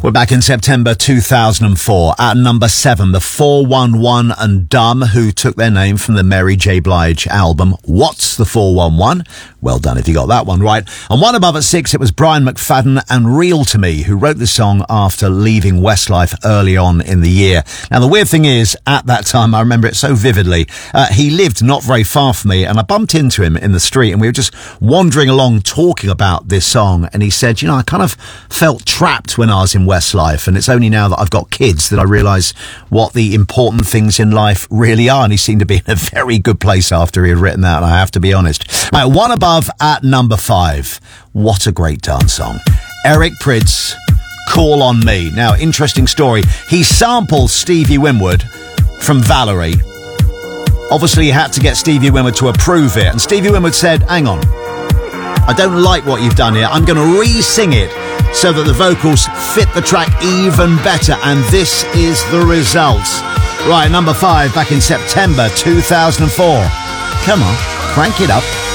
We're back in September 2004 at number 7, the 411 and Dumb, who took their name from the Mary J. Blige album What's the 411? Well done if you got that one right. And one above at 6, it was Brian McFadden and Real to Me, who wrote the song after leaving Westlife early on in the year. Now, the weird thing is, at that time, I remember it so vividly, he lived not very far from me, and I bumped into him in the street, and we were just wandering along talking about this song, and he said, you know, I kind of felt trapped when I was in Westlife, and it's only now that I've got kids that I realise what the important things in life really are, and he seemed to be in a very good place after he had written that, and I have to be honest. Right, one above at number 5. What a great dance song. Eric Prydz, Call on Me. Now, interesting story. He sampled Stevie Winwood from Valerie. Obviously, he had to get Stevie Winwood to approve it, and Stevie Winwood said, hang on, I don't like what you've done here. I'm going to re-sing it so that the vocals fit the track even better, and this is the result. Right, number 5, back in September 2004. Come on, crank it up.